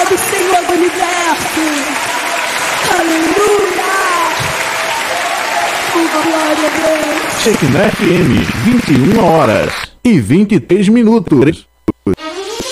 do Senhor do Universo. Aleluia. Glória a Deus. Shekinah FM, 21 horas e 23 minutos.